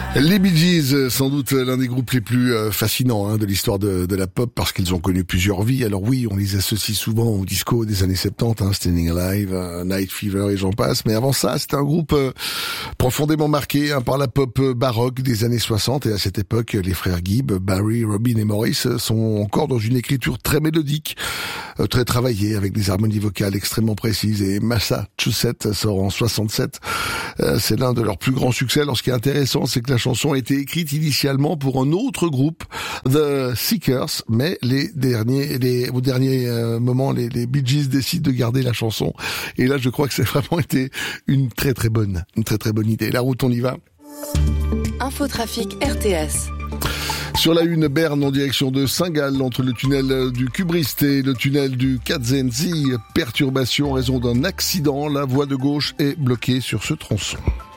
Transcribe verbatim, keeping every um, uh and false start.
Les Bee Gees, sans doute l'un des groupes les plus euh, fascinants hein, de l'histoire de, de la pop, parce qu'ils ont connu plusieurs vies. Alors oui, on les associe souvent au disco des années soixante-dix, hein, Standing Alive, euh, Night Fever et j'en passe. Mais avant ça, c'était un groupe euh, profondément marqué hein, par la pop euh, baroque des années soixante. Et à cette époque, les frères Gibb, Barry, Robin et Maurice sont encore dans une écriture très mélodique, euh, très travaillée, avec des harmonies vocales extrêmement précises. Et Massachusetts sort en soixante-sept. Euh, c'est l'un de leurs plus grands succès. Alors ce qui est intéressant, c'est que la chanson a été écrite initialement pour un autre groupe, The Seekers, mais les derniers, les, au dernier euh, moment, les, les Bee Gees décident de garder la chanson. Et là, je crois que c'est vraiment été une très très bonne, une très très bonne idée. La route, on y va. Infotrafic R T S. Sur la une, Berne en direction de Saint-Gall, entre le tunnel du Cubrist et le tunnel du Katzenzi. Perturbation en raison d'un accident. La voie de gauche est bloquée sur ce tronçon.